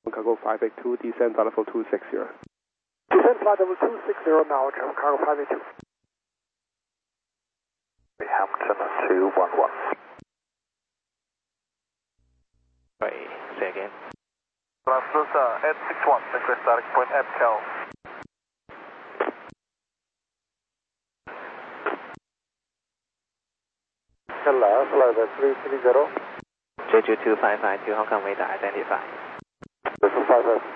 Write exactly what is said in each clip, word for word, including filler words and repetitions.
Cargo five eight two, descend flight level two six zero. Descend flight level two six zero now, German Cargo five eight two. Hampton two one one. Right, say again. Lufthansa eight six one, request direct point at Cal. Hello, flight three three zero. J J two five five two, Hong Kong radar identified. This is five five.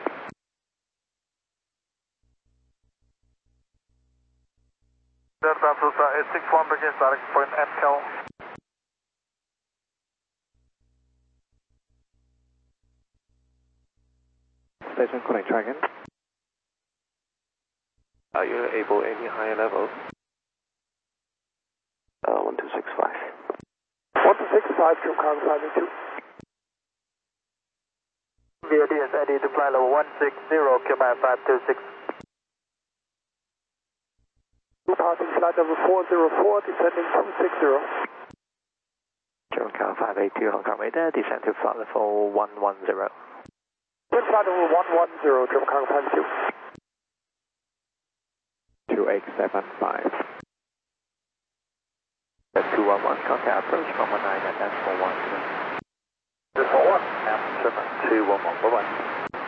Lufthansa eight six one, request direct point at Cal. Station connect Dragon. Are you able any higher level? Uh, one two six five. one two six five, German Cargo five eight two. V O D is ready to fly level one six zero, Command five two six. Departing flight level four zero four, descending two six zero. German Cargo five eight two, Hong Kong radar, descend to flight level one one zero. Descend flight level one one zero, German Cargo five eight two. two eight seven five. That's two one one, contact approach from one nine at decimal one. Decimal one, Hampton two one one, bye bye.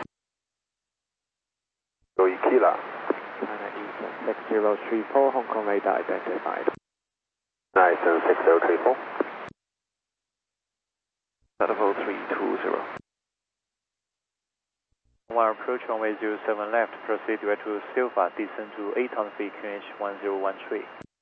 Go Kilo. China Eastern six zero three four, Hong Kong radar identified. Nice, and six zero three four. Level three two zero. One approach runway zero seven left, proceed direct to Silva, descend to eight thousand feet, Q N H one zero one three.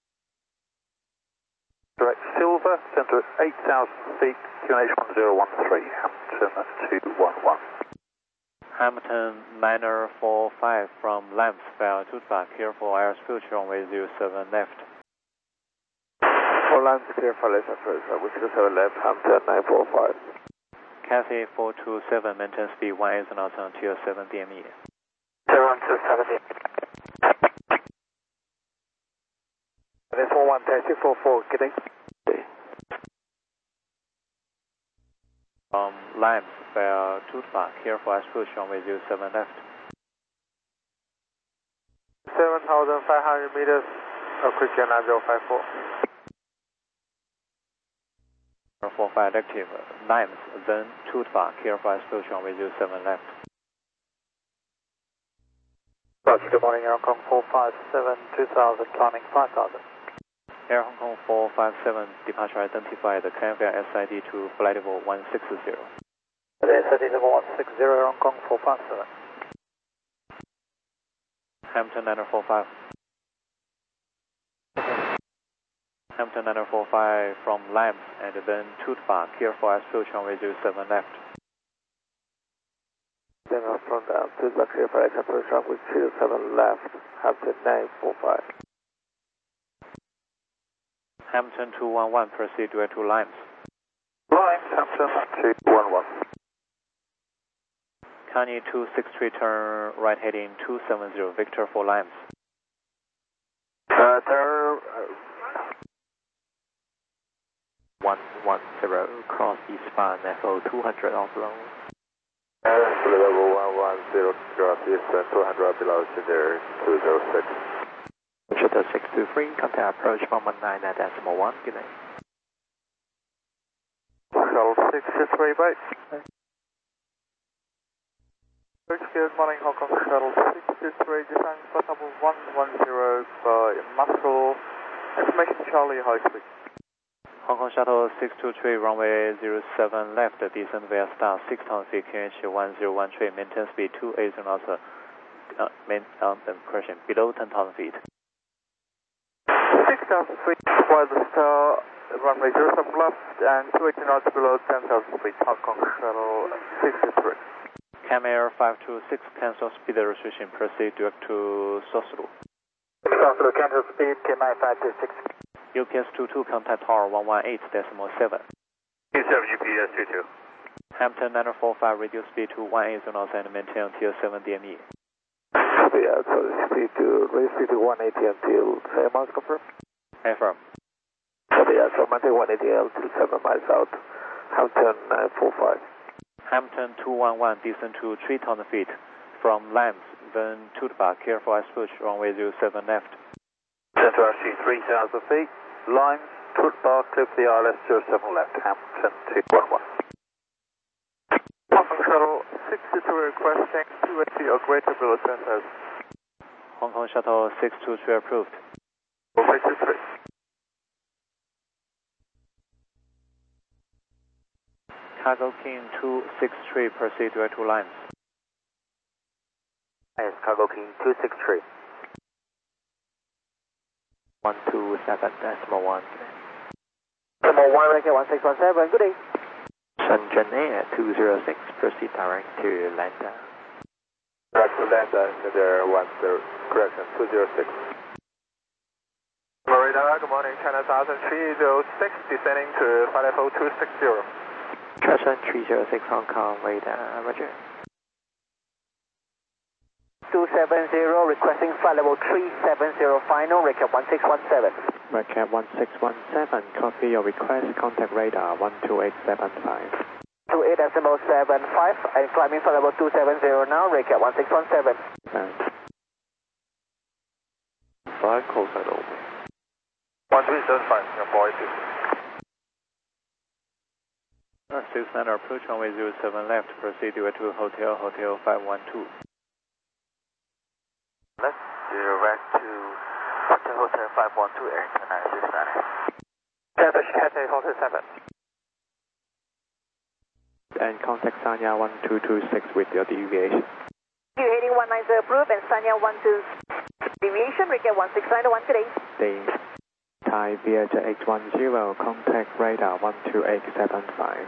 Direct Silva, center at eight thousand feet, Q N H one zero one three, Hampton two one one. Hamilton niner four five from Lamps, via Tutbach, clear for airsfield, runway zero seven left. For Lamps, clear for left approach, runway zero seven left, Hampton nine four five. Cathay four two seven, maintain speed one eight knots until seven D M E. zero two seven D M E. This one one, taxi four four, getting. From Lamps, via Tutbach, clear for airsfield, runway zero seven left. seven thousand five hundred meters, quick nine zero five four. four five active, Lamps, then Tutbach, clear for airsfield, runway zero seven left. Roger, good morning, Air Hong Kong four five seven, two thousand, climbing five thousand. Air Hong Kong four five seven, departure identified, climb via S I D to flight level one six zero. S I D level one six zero, Air Hong Kong four five seven. Hampton niner four five. Hampton niner four five from Lamps and then Tutbach, clear for airsfield, runway zero seven left. Then from the Tutbach, clear for airsfield, runway zero seven left, Hampton nine four five. Hampton two one one, proceed direct to Lamps. Lamps, Hampton two one one. Kanye two six three, turn right heading two seven zero, Victor for Lamps. Uh, turn... Uh, one one zero, cross eastbound F O two hundred offload. Level one one zero, cross eastbound two hundred below Cinder two zero six. Shuttle six two three, contact approach from one nine at decimal one, good night. Shuttle six two three, bye. Good morning, Hong Kong Shuttle six two three, descend flight level one one zero for Muscle. Information Charlie, high speed. Hong Kong Shuttle six two three, runway zero seven left, descend via star six thousand feet, Q N H one zero one three, maintain speed two eight knots, uh, main, um, correction, below ten thousand feet. six thousand feet, fly the star, runway zero seven left, and two eighty knots below ten thousand feet, Hong Kong Shuttle six two three. Cam Air five two six, cancel speed restriction, proceed direct to Sosulu. Sosulu, cancel speed, K nine five two six. U P S two two, contact tower one one eight decimal seven. Q seven U P S two two. Hampton niner four five, reduce speed to one eight knots and maintain until seven D M E. Yeah, so speed to, raise speed to one eighty until seven miles, confirm? Affirm. So yeah, so maintain one eighty until seven miles out, Hampton nine four five. Hampton two one one, descend to three thousand feet from Lambs, then Tutba, careful approach, runway zero seven left. Center R C three thousand feet, Lines, Tutba, clear for the I L S zero seven left, Hampton two one one. Hong Kong Shuttle six two two requesting two eighty or greater below ten thousand. Hong Kong Shuttle six two three approved. six two three. Cargo King two six three, proceed direct to Lines. Yes, Cargo King two six three. one two seven decimal one. Decimal one, Rankin one six one seven, good day. Shenzhen Air two zero six, proceed direct to Landa. Direct to Landa, there one zero, correction, two zero six. Radar, good morning, China one thousand three oh six, descending to flight level two six zero. China three zero six Hong Kong, radar, roger. two seven zero, requesting flight level three seven zero, final, recap one six one seven. Recap one six one seven, copy your request, contact radar one two eight seven five. two eight decimal seven five, and climbing flight level two seven zero now, recap one six one seven. Five, call sign over. one three seven five, your boy two. six nine approach, runway zero seven left, proceed direct to Hotel, Hotel five one two. Left, direct to Hotel, Hotel five one two, Airton nine six nine. Center Cathay Hotel seven. And contact Sanya one two two six with your deviation. You heading one nine zero approved and Sanya one two deviation, recap one six nine one today. Day Thai Vietjet eight one zero, contact radar one two eight seven five.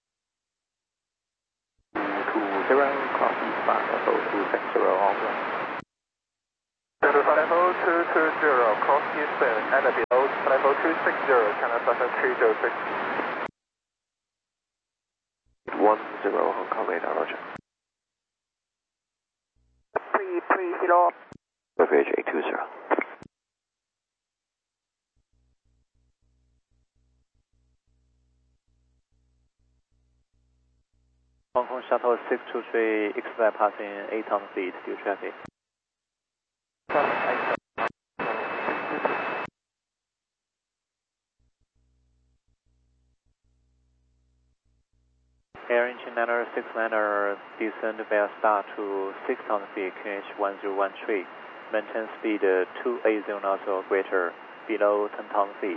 two zero, copy flight level two six zero on Center flight level two two zero, cross Houston, and below flight level two six zero, China three zero six. one zero Hong Kong radar, roger. three three zero. Vietjet eight two zero. Hong Kong Shuttle six two three, expect passing eight thousand feet, due traffic. Air engine niner six niner, descend via star to six thousand feet, Q H one zero one three, maintain speed uh, two eighty knots or greater, below ten thousand feet.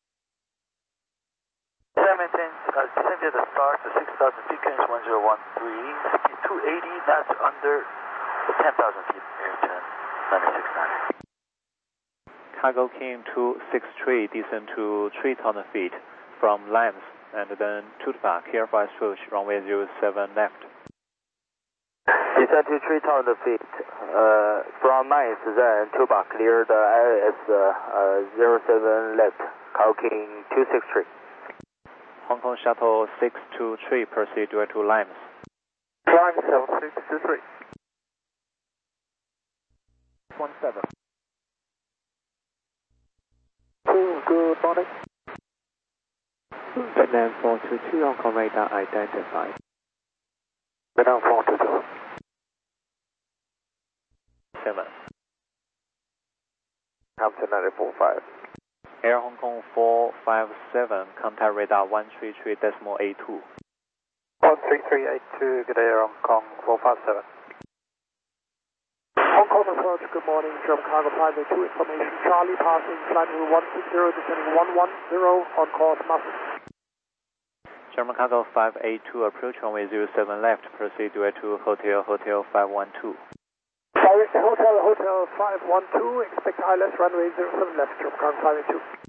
Maintain, uh, descend via the star to six thousand feet, Q H one zero one three, speed two eighty, that's under ten thousand feet, Airton nine six nine. Cargo King two six three, descend to three thousand feet from Lambs, and then Tutba, careful approach, runway zero seven left. Descend to three thousand feet, uh, from Nice, then Tuba, clear the I L S uh, zero seven left, Cargo King two six three. Hong Kong Shuttle six two three, proceed direct to Lambs. Climb six two three. one seven. Good morning. Vietnam four two two, Hong Kong radar identified. Vietnam four two two. seven. Hampton nine four five. Air Hong Kong four five seven, contact radar one three three decimal eight two. one three three eight two, good day, Air Hong Kong four five seven. Hong Kong approach, good morning, German Cargo Pilot two, information, Charlie passing flight level one six zero, descending one one zero, on course Muscle. German Cargo five eight two, approach runway zero seven left, proceed direct to Hotel, Hotel five one two. Direct to Hotel, Hotel five one two, expect I L S runway zero seven left, German Cargo five eight two.